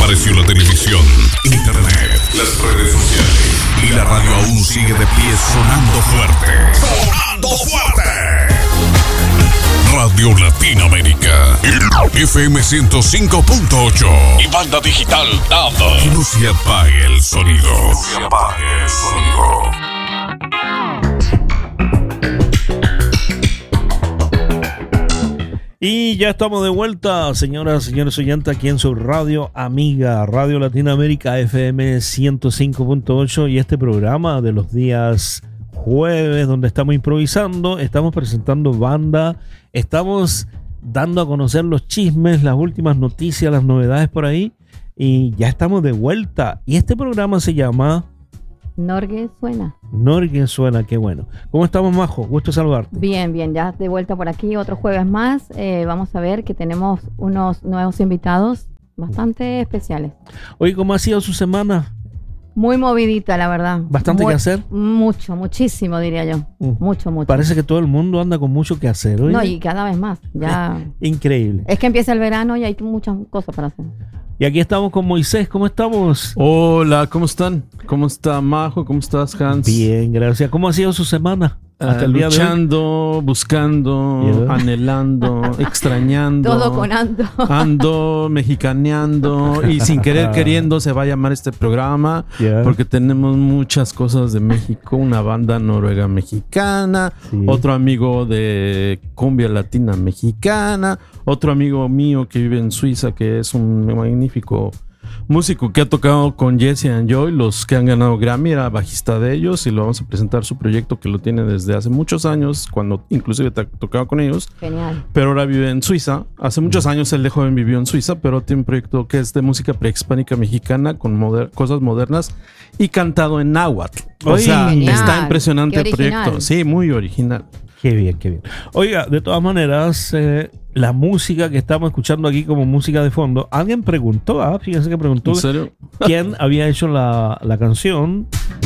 Desapareció la televisión, internet, las redes sociales y la radio aún sigue de pie sonando fuerte. ¡Sonando fuerte! Radio Latinoamérica, FM 105.8 y banda digital DAB. Que no se apague el sonido. Que no se apague el sonido. Y ya estamos de vuelta, señoras y señores oyentes, aquí en su radio amiga, Radio Latinoamérica FM 105.8, y este programa de los días jueves donde estamos improvisando, estamos presentando banda, estamos dando a conocer los chismes, las últimas noticias, las novedades por ahí, y ya estamos de vuelta. Y este programa se llama Norgue Suena. Norgue Suena, qué bueno. ¿Cómo estamos, Majo? Gusto saludarte. Bien, bien, ya de vuelta por aquí, otro jueves más. Vamos a ver que tenemos unos nuevos invitados bastante especiales. Oye, ¿cómo ha sido su semana? Muy movidita, la verdad. ¿Bastante que hacer? Mucho, muchísimo, diría yo. Mucho. Parece que todo el mundo anda con mucho que hacer. ¿Oye? No, y cada vez más. Ya. Increíble. Es que empieza el verano y hay muchas cosas para hacer. Y aquí estamos con Moisés. ¿Cómo estamos? Hola, ¿cómo están? ¿Cómo está Majo? ¿Cómo estás, Hans? Bien, gracias. ¿Cómo ha sido su semana? Hasta el día luchando, de hoy. Buscando, anhelando, extrañando. Todo con ando. Ando, mexicaneando. Y sin querer queriendo se va a llamar este programa. Porque tenemos muchas cosas de México. Una banda noruega mexicana. Sí. Otro amigo de cumbia latina mexicana. Otro amigo mío que vive en Suiza, que es un magnífico músico que ha tocado con Jesse and Joy, los que han ganado Grammy, era bajista de ellos, y lo vamos a presentar su proyecto, que lo tiene desde hace muchos años, cuando inclusive tocaba con ellos. Genial. Pero ahora vive en Suiza. Hace muchos años él de joven vivió en Suiza, pero tiene un proyecto que es de música prehispánica mexicana con cosas modernas y cantado en náhuatl. O sea, genial. Está impresionante el proyecto. Sí, muy original. Qué bien, qué bien. Oiga, de todas maneras, la música que estamos escuchando aquí como música de fondo, alguien preguntó, fíjense que preguntó, ¿en serio? quién había hecho la canción.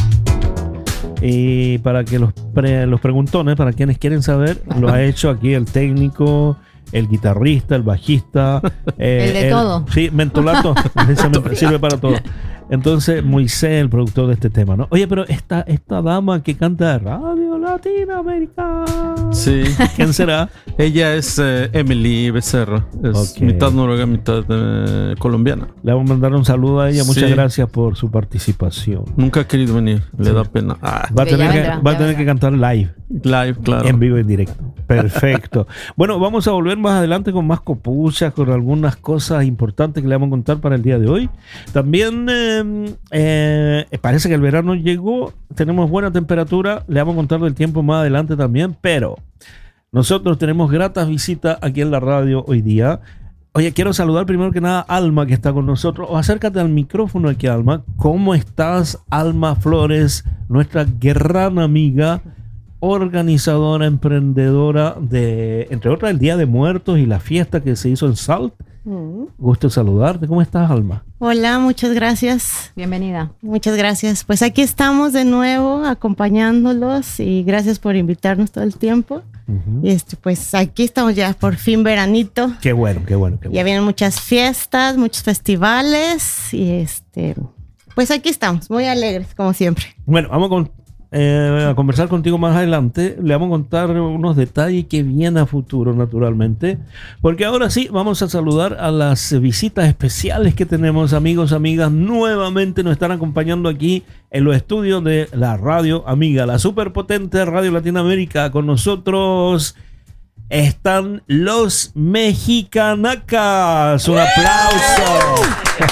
Y para que los preguntones, para quienes quieren saber, lo ha hecho aquí el técnico, el guitarrista, el bajista. El de todo. Sí, mentolato, sirve para todo. Entonces, Moisés, el productor de este tema, ¿no? Oye, pero esta dama que canta Radio Latinoamérica. Sí. ¿Quién será? Ella es Emily Becerra. Es mitad noruega, mitad colombiana. Le vamos a mandar un saludo a ella. Muchas Sí. gracias por su participación. Nunca ha querido venir. Le da pena. Va a tener que cantar live. Live, claro. En vivo, en directo. Perfecto. Bueno, vamos a volver más adelante con más copuchas, con algunas cosas importantes que le vamos a contar para el día de hoy. También parece que el verano llegó, tenemos buena temperatura, le vamos a contar del tiempo más adelante también, pero nosotros tenemos gratas visitas aquí en la radio hoy día. Oye, quiero saludar primero que nada a Alma, que está con nosotros. Acércate al micrófono aquí, Alma. ¿Cómo estás, Alma Flores, nuestra gran amiga, organizadora, emprendedora de, entre otras, el Día de Muertos y la fiesta que se hizo en Salt? Gusto saludarte. ¿Cómo estás, Alma? Hola, muchas gracias. Bienvenida. Muchas gracias. Pues aquí estamos de nuevo acompañándolos, y gracias por invitarnos todo el tiempo. Y pues aquí estamos ya, por fin veranito. Qué bueno, qué bueno, qué bueno. Ya vienen muchas fiestas, muchos festivales, y pues aquí estamos, muy alegres como siempre. Bueno, vamos a conversar contigo más adelante. Le vamos a contar unos detalles que vienen a futuro, naturalmente, porque ahora sí vamos a saludar a las visitas especiales que tenemos. Amigos, amigas, nuevamente nos están acompañando aquí en los estudios de la radio amiga, la superpotente Radio Latinoamérica. Con nosotros están los Mexicanacas. Un aplauso.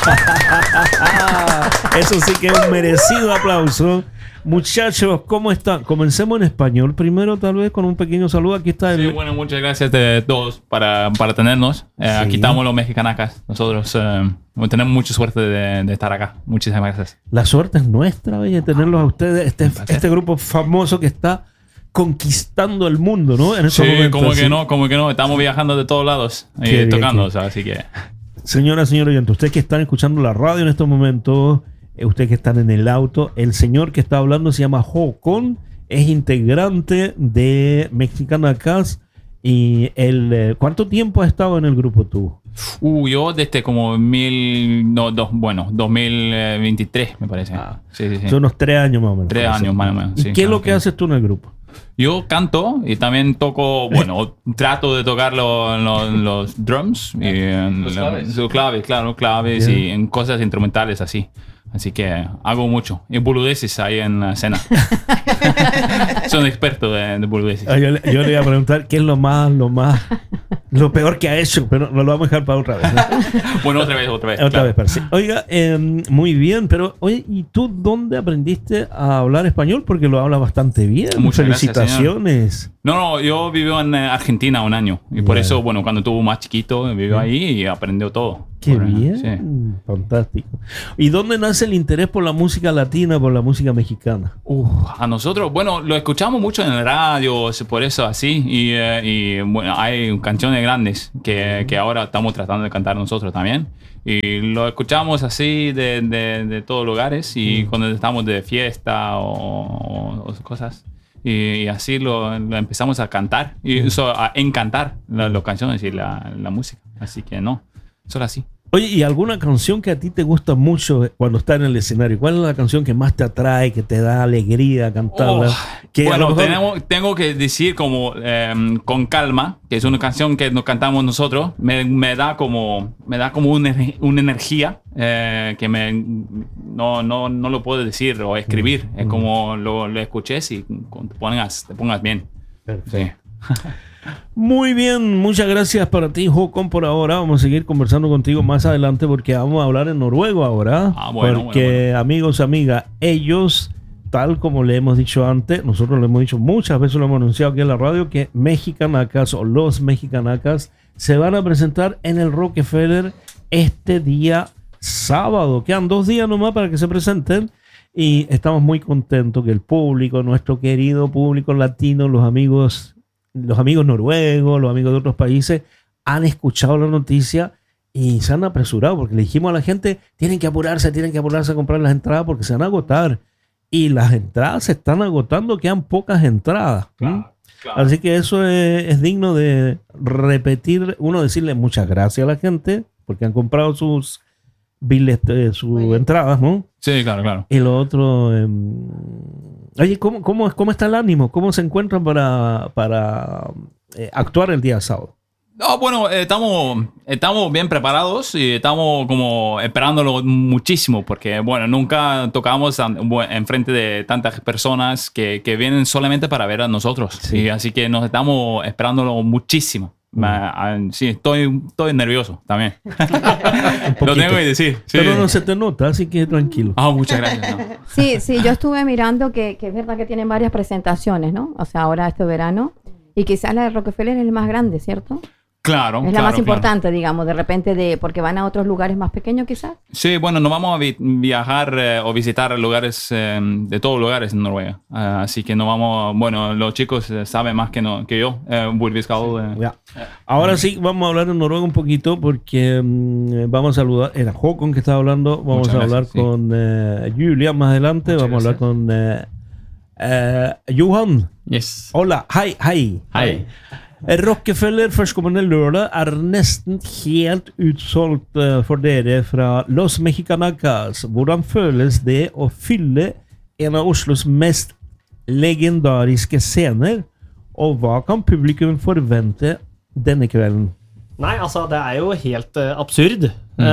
Eso sí que es un merecido aplauso. Muchachos, ¿cómo están? Comencemos en español primero, tal vez, con un pequeño saludo. Aquí está el... Sí, bueno, muchas gracias de todos para tenernos. Sí. Aquí estamos los Mexicanacas. Nosotros tenemos mucha suerte de estar acá. Muchísimas gracias. La suerte es nuestra, oye, tenerlos a ustedes. Este grupo famoso que está conquistando el mundo, ¿no? En estos momentos, como que no. Estamos viajando de todos lados Qué tocando, bien, así que... Señoras, señores oyentes, ustedes que están escuchando la radio en estos momentos, ustedes que están en el auto, el señor que está hablando se llama Jocón, es integrante de Mexicanacas. Y ¿cuánto tiempo has estado en el grupo tú? Yo desde como 2023, me parece. Sí. Son unos 3 años más o menos. 3 años más o menos. ¿Y qué es lo que haces tú en el grupo? Yo canto y también toco, trato de tocar los drums y claves y en cosas instrumentales así. Así que hago mucho. Y boludeces ahí en la escena. Soy un experto de boludeces. Yo le iba a preguntar qué es lo peor que ha hecho, pero no lo vamos a dejar para otra vez, ¿no? Bueno, otra vez. Otra vez, sí. Oiga, muy bien, pero oye, ¿y tú dónde aprendiste a hablar español? Porque lo hablas bastante bien. Muchas felicitaciones. Gracias, no, yo viví en Argentina 1 año. Y por eso, cuando estuve más chiquito, viví ahí y aprendió todo. Qué bien, fantástico. ¿Y dónde nace el interés por la música latina, por la música mexicana? A nosotros, lo escuchamos mucho en el radio, por eso así. Y hay canciones grandes que ahora estamos tratando de cantar nosotros también. Y lo escuchamos así de todos lugares y cuando estamos de fiesta o cosas. Y así lo empezamos a cantar, a encantar las canciones y la música. Así que solo así. Oye, ¿y alguna canción que a ti te gusta mucho cuando estás en el escenario? ¿Cuál es la canción que más te atrae, que te da alegría cantarla? Tengo que decir como Con Calma, que es una canción que nos cantamos nosotros. Me da como una energía que no lo puedo decir o escribir. Es como lo escuches y te pongas bien. Perfecto. Sí. Muy bien, muchas gracias para ti, Håkon, por ahora. Vamos a seguir conversando contigo más adelante porque vamos a hablar en noruego ahora. Bueno. Amigos, amigas, ellos, tal como le hemos dicho antes, nosotros le hemos dicho muchas veces, lo hemos anunciado aquí en la radio, que Mexicanacas o los Mexicanacas se van a presentar en el Rockefeller este día sábado. Quedan 2 días nomás para que se presenten. Y estamos muy contentos que el público, nuestro querido público latino, los amigos noruegos, los amigos de otros países han escuchado la noticia y se han apresurado porque le dijimos a la gente tienen que apurarse a comprar las entradas porque se van a agotar y las entradas se están agotando, quedan pocas entradas. Claro. Así que eso es digno de repetir, decirle muchas gracias a la gente porque han comprado sus entradas, ¿no? Sí, claro. Y lo otro, oye, ¿cómo está el ánimo? ¿Cómo se encuentran para actuar el día sábado? Estamos bien preparados y estamos como esperándolo muchísimo porque, nunca tocamos en frente de tantas personas que vienen solamente para ver a nosotros. Sí. Y así que nos estamos esperándolo muchísimo. Sí, estoy nervioso también. Lo tengo que decir. Sí. Pero no se te nota, así que tranquilo. Muchas gracias. No. Sí, yo estuve mirando que es verdad que tienen varias presentaciones, ¿no? O sea, ahora este verano. Y quizás la de Rockefeller es el más grande, ¿cierto? Claro. Es la más importante, digamos, de repente, porque van a otros lugares más pequeños quizás. Sí, nos vamos a viajar o visitar lugares de todos lugares en Noruega. Así que no vamos, los chicos saben más que yo. Ahora sí, vamos a hablar en noruego un poquito porque vamos a saludar, era Håkon que estaba hablando, vamos a hablar con Julia más adelante, vamos a hablar con Johan. Yes. Hola, hei. Rockefeller førstkommende lørdag nesten helt utsolgt for dere fra Los Mexicanacas. Hvordan føles det å fylle en av Oslos mest legendariske scener? Og hva kan publikum forvente denne kvelden? Nei, det jo helt absurd.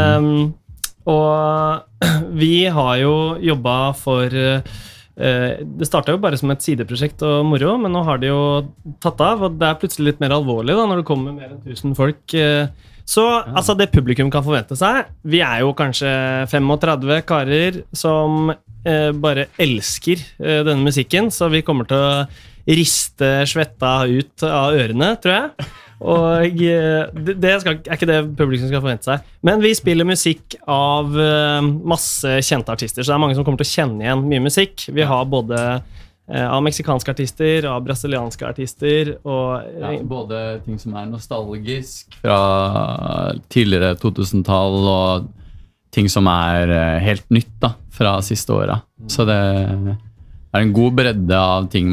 Og vi har jo jobbet for... Det startet jo bare som et sideprosjekt og moro, men nå har de jo tatt av, og det plutselig litt mer alvorlig da, når det kommer mer enn 1000 folk. Så det publikum kan forvente seg, vi jo kanskje 35 karer som bare elsker denne musikken, så vi kommer til å riste svetta ut av ørene, tror jeg. Og det ikke det publikum skal forvente seg. Men vi spiller musikk av masse kjente artister, så det mange som kommer til å kjenne igjen mye musikk. Vi har både av meksikanske artister, av brasilianske artister og både ting som nostalgisk fra tidligere 2000-tall og ting som helt nytt da, fra siste året. Så det en god bredde av ting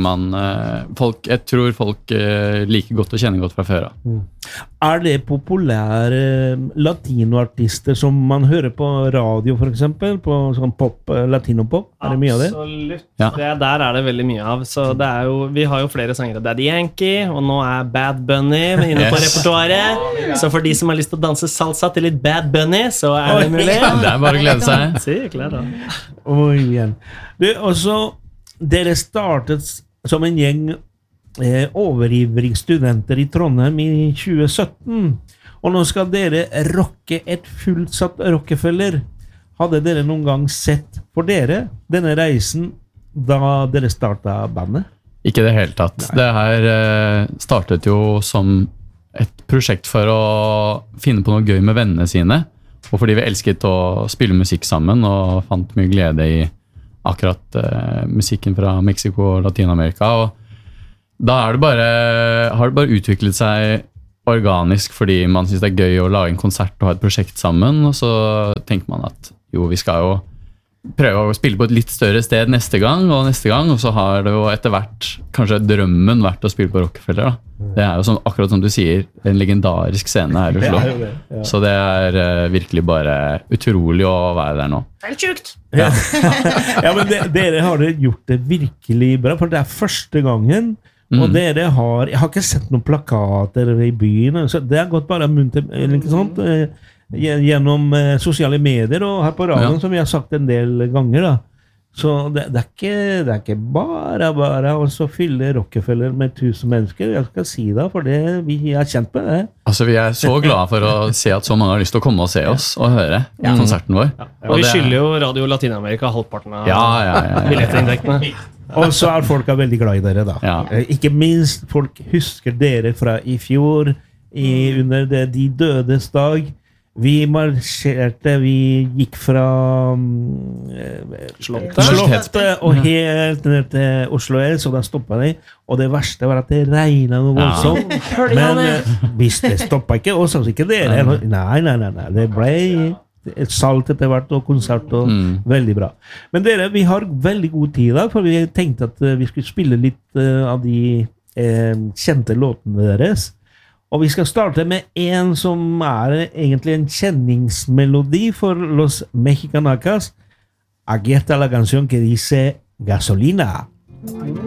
jeg tror folk liker godt og kjenner godt fra før av. Det populære latinoartister som man hører på radio for eksempel, på sånn pop, latinopop? Det mye av det? Absolutt. Ja. Der det veldig mye av. Så det vi har jo flere sangere. Daddy Yankee, og nå Bad Bunny inne på repertoaret. Så for de som har lyst til å danse salsa til litt Bad Bunny, så det mulig. Det bare å glede seg. Si, klart da. Oi, igjen. Og så dere startet som en gjeng overivrig studenter i Trondheim i 2017, og nå skal dere rocke et fullsatt Rockefeller. Hadde dere noen gang sett for dere denne reisen da dere startet bandet? Ikke det hele tatt. Det her startet jo som et prosjekt for å finne på noe gøy med vennene sine, og fordi vi elsket å spille musikk sammen og fant mye glede i akkurat musikken fra Mexico og Latinamerika, og da har det bare utviklet seg organisk fordi man synes det gøy å lage en konsert og ha et prosjekt sammen, og så tenker man at jo, vi skal jo prøve å spille på et litt større sted neste gang, og så har det jo etter hvert kanskje drømmen vært å spille på Rockefeller da. Det jo akkurat som du sier, en legendarisk scene her i Oslo. Ja. Så det virkelig bare utrolig å være der nå. Det litt sjukt! Ja, men dere har gjort det virkelig bra, for det første gangen, og dere jeg har ikke sett noen plakater i byen, så det har gått bare munter, eller ikke sånt, gjennom sosiale medier og her på radioen, som vi har sagt en del ganger da. Så det er ikke bare å fylle Rockefeller med 1000 mennesker, jeg skal si det, for vi har kjent på det. Altså, vi så glade for å se at så mange har lyst til å komme og se oss og høre konserten vår. Ja. Og vi skylder jo Radio Latinamerika halvparten av billettinntektene. Og så folk veldig glad i dere da. Ja. Ikke minst folk husker dere fra i fjor, under de dødes dag. Vi marsjerte, vi gikk fra Slottet og helt ned til Oslo S, og da stoppet de, og det verste var at det regnet noe voldsomt. Men hvis det stoppet ikke oss, altså ikke dere. Nei, det ble et salt etter hvert og konsert og veldig bra. Men dere, vi har veldig god tid da, for vi tenkte at vi skulle spille litt av de kjente låtene deres. Og vi skal starte med en som egentlig en kjenningsmelodi for los mexicanacas. Aquí está la canción que dice Gasolina.